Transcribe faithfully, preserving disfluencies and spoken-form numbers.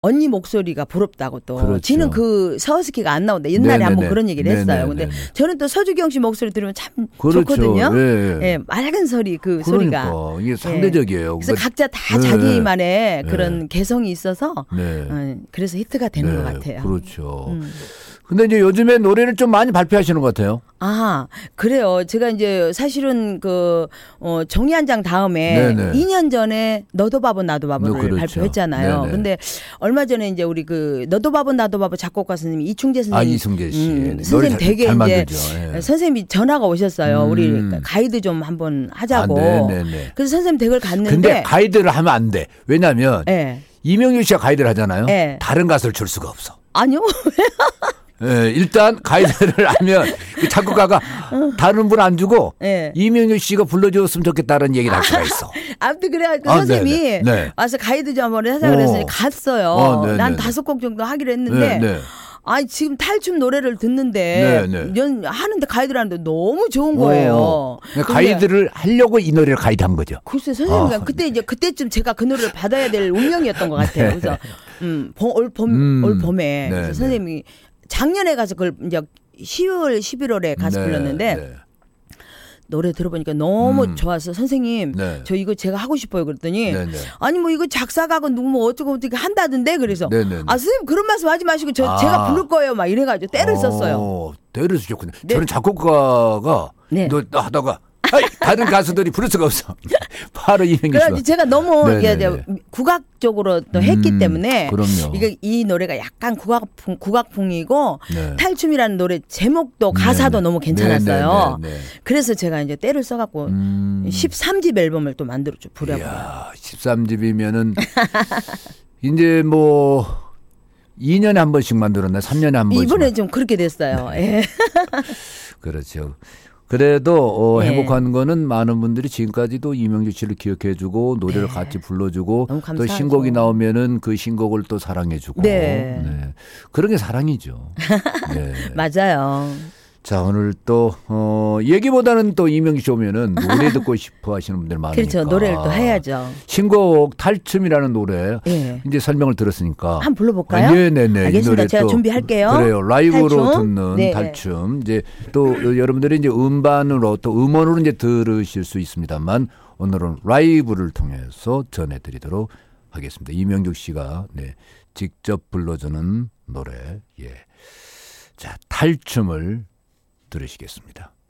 언니 목소리가 부럽다고 또. 그렇죠. 지는 그 서스키가 안 나온다. 옛날에 네네네. 한번 그런 얘기를 했어요. 네네네. 근데 저는 또 서주경 씨 목소리 들으면 참 그렇죠. 좋거든요. 예. 예, 맑은 소리 그 그러니까. 소리가. 이게 상대적이에요. 그래서 그러니까 각자 다 네. 자기만의 네. 그런 개성이 있어서 네. 어, 그래서 히트가 되는 네. 것 같아요. 그렇죠. 음. 근데 이제 요즘에 노래를 좀 많이 발표하시는 것 같아요. 아, 그래요. 제가 이제 사실은 그, 어, 정의 한 장 다음에 네네. 이 년 전에 너도 바보 나도 바보를 네, 그렇죠. 발표했잖아요. 네네. 근데 얼마 전에 이제 우리 그 너도 바보 나도 바보 작곡가 선생님 이충재 선생님. 아, 이승재 씨. 음, 네. 선생님 노래 잘- 되게 잘 이제 만들죠. 예. 선생님이 전화가 오셨어요. 음. 우리 가이드 좀 한번 하자고. 아, 네네네. 그래서 선생님 댁을 갔는데. 근데 가이드를 하면 안 돼. 왜냐면 예. 이명규 씨가 가이드를 하잖아요. 네. 다른 가수를 줄 수가 없어. 아니요. 예, 일단 가이드를 하면 그 작곡가가 다른 분 안 주고 네. 이명규 씨가 불러줬으면 좋겠다는 얘기를 할 수가 있어. 아무튼 그래가지고 아, 선생님이 네네. 네. 와서 가이드 좀 한번 하자 그래서 어. 갔어요. 어, 네네네. 난 다섯 곡 정도 하기로 했는데 네, 네. 아니 지금 탈춤 노래를 듣는데 네, 네. 연 하는데 가이드를 하는데 너무 좋은 거예요. 어. 근데 가이드를 하려고 이 노래를 가이드한 거죠. 글쎄 선생님이 아, 그때 이제 그때쯤 제가 그 노래를 받아야 될 운명이었던 것 같아요. 네. 그래서 음, 봄, 올 봄, 음. 올 봄에 네, 그래서 네. 선생님이 작년에 가서 그걸 이제 시월, 십일월에 가서 네, 불렀는데 네. 노래 들어보니까 너무 음. 좋아서 선생님 네. 저 이거 제가 하고 싶어요 그랬더니 네, 네. 아니 뭐 이거 작사가고 누구 뭐 어쩌고 어떻게 한다던데 그래서 네, 네, 네. 아 선생님 그런 말씀 하지 마시고 저 아. 제가 부를 거예요 막 이래가지고 때를 썼어요. 어, 때를 쓰셨군요. 네. 저는 작곡가가 네. 너, 너 하다가 아이, 다른 가수들이 부를 수가 없어. 바로 이명규 씨가. 그래가지고 제가 너무 네, 예, 네, 네. 국악적으로 또 했기 음, 때문에 그럼요. 이게 이 노래가 약간 국악풍, 국악풍이고 네. 탈춤이라는 노래 제목도 가사도 네, 너무 네. 괜찮았어요. 네, 네, 네. 그래서 제가 이제 때를 써갖고 음. 십삼 집 앨범을 또 만들었죠. 부랴부랴. 이야, 십삼 집이면은 이제 뭐 이 년에 한 번씩 만들었나? 삼 년에 한 번씩. 이번에 좀 그렇게 됐어요. 예. 그렇죠. 그래도 어, 네. 행복한 거는 많은 분들이 지금까지도 이명규 씨를 기억해주고 노래를 네. 같이 불러주고 너무 또 감사하죠. 신곡이 나오면은 그 신곡을 또 사랑해주고 네. 네. 그런 게 사랑이죠. 네. 맞아요. 자 오늘 또 어, 얘기보다는 또 이명규 씨 오면은 노래 듣고 싶어 하시는 분들 많으니까 그렇죠. 노래를 또 해야죠. 신곡 탈춤이라는 노래 예. 이제 설명을 들었으니까 한번 불러볼까요? 아, 네네네. 알겠습니다. 이 노래 제가 또 준비할게요. 그래요. 라이브로 탈춤. 듣는 네. 탈춤. 이제 또 여러분들이 이제 음반으로 또 음원으로 이제 들으실 수 있습니다만 오늘은 라이브를 통해서 전해드리도록 하겠습니다. 이명규 씨가 네, 직접 불러주는 노래. 예. 자 탈춤을 들으시겠습니다.